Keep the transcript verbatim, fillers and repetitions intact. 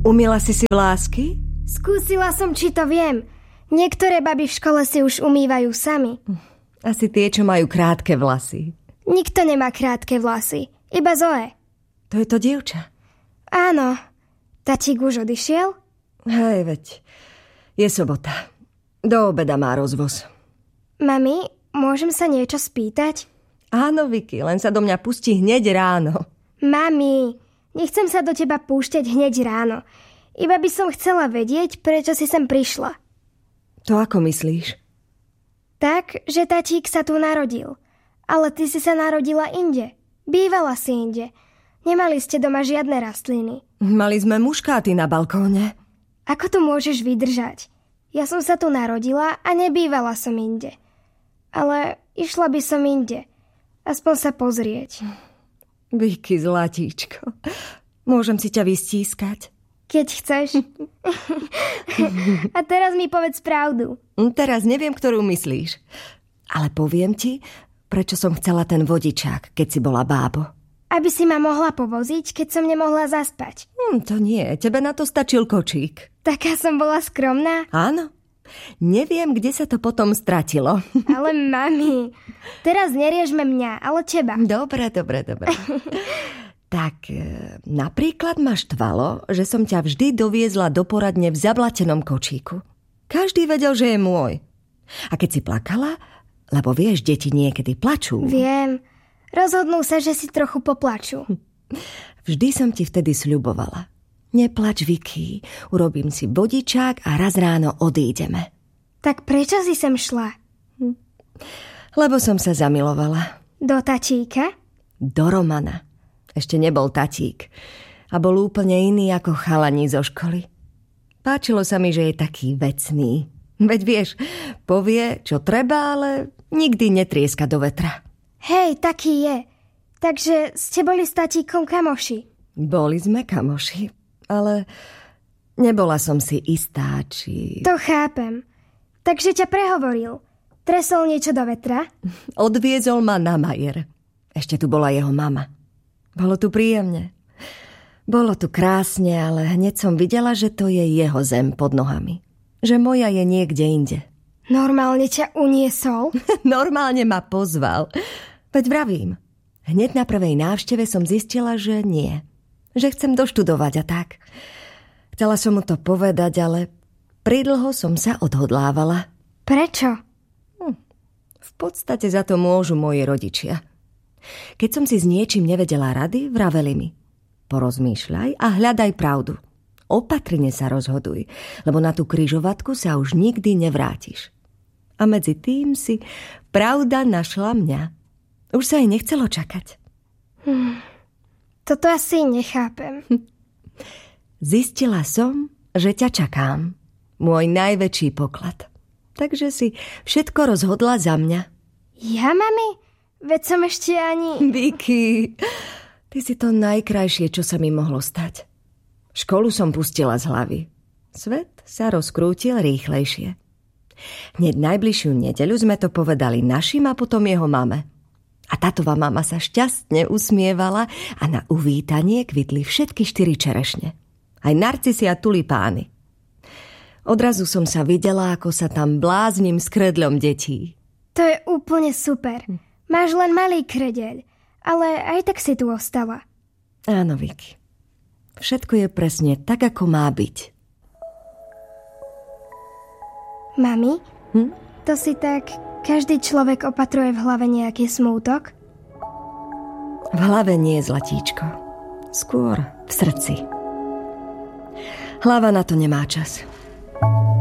Umyla si si vlásky? Skúsila som, či to viem. Niektoré baby v škole si už umývajú sami. Asi tie, čo majú krátke vlasy. Nikto nemá krátke vlasy. Iba Zoe. To je to dievča. Áno. Tatík už odišiel? Hej, veď. Je sobota. Do obeda má rozvoz. Mami, môžem sa niečo spýtať? Áno, Vicky, len sa do mňa pustí hneď ráno. Mami, nechcem sa do teba púšťať hneď ráno. Iba by som chcela vedieť, prečo si sem prišla. To ako myslíš? Tak, že tatík sa tu narodil. Ale ty si sa narodila inde. Bývala si inde. Nemali ste doma žiadne rastliny. Mali sme muškáty na balkóne. Ako to môžeš vydržať? Ja som sa tu narodila a nebývala som inde. Ale išla by som inde. Aspoň sa pozrieť. Vicky, zlatíčko. Môžem si ťa vystískať? Keď chceš. A teraz mi povedz pravdu. Teraz neviem, ktorú myslíš. Ale poviem ti, prečo som chcela ten vodičák, keď si bola bábo. Aby si ma mohla povoziť, keď som nemohla zaspať. Hm, to nie, tebe na to stačil kočík. Taká som bola skromná? Áno. Neviem, kde sa to potom stratilo. Ale mami, teraz neriežme mňa, ale teba. Dobre, dobre, dobre. Tak napríklad ma štvalo, že som ťa vždy doviezla do poradne v zablatenom kočíku. Každý vedel, že je môj. A keď si plakala, lebo vieš, deti niekedy plačú. Viem. Rozhodnú sa, že si trochu poplačú. Vždy som ti vtedy sľubovala. Neplač, Vicky, urobím si vodičák a raz ráno odídeme. Tak prečo si sem šla? Hm. Lebo som sa zamilovala. Do tatíka? Do Romana. Ešte nebol tatík. A bol úplne iný ako chalani zo školy. Páčilo sa mi, že je taký vecný. Veď vieš, povie, čo treba, ale nikdy netrieska do vetra. Hej, taký je. Takže ste boli s tatíkom kamoši? Boli sme kamoši, ale nebola som si istá, či... To chápem. Takže ťa prehovoril. Tresol niečo do vetra? Odviezol ma na majer. Ešte tu bola jeho mama. Bolo tu príjemne. Bolo tu krásne, ale hneď som videla, že to je jeho zem pod nohami. Že moja je niekde inde. Normálne ťa uniesol? Normálne ma pozval. Veď vravím. Hneď na prvej návšteve som zistila, že nie. Že chcem doštudovať a tak. Chcela som mu to povedať, ale pridlho som sa odhodlávala. Prečo? Hm. V podstate za to môžu moji rodičia. Keď som si s niečím nevedela rady, vraveli mi: porozmýšľaj a hľadaj pravdu. Opatrne sa rozhoduj, lebo na tú križovatku sa už nikdy nevrátiš. A medzi tým si pravda našla mňa. Už sa jej nechcelo čakať. Hmm. Toto asi nechápem. Zistila som, že ťa čakám. Môj najväčší poklad. Takže si všetko rozhodla za mňa. Ja, mami? Veď som ešte ani... Vicky, ty si to najkrajšie, čo sa mi mohlo stať. Školu som pustila z hlavy. Svet sa rozkrútil rýchlejšie. Hneď najbližšiu nedeľu sme to povedali našim a potom jeho mame. A tátová mama sa šťastne usmievala a na uvítanie kvitli všetky štyri čerešne. Aj narcisy a tulipány. Odrazu som sa videla, ako sa tam blázním s kredľom detí. To je úplne super. Máš len malý kredeľ, ale aj tak si tu ostala. Áno, Vicky. Všetko je presne tak, ako má byť. Mami, hm? to si tak... Každý človek opatruje v hlave nejaký smútok? V hlave nie, zlatíčko. Skôr v srdci. Hlava na to nemá čas.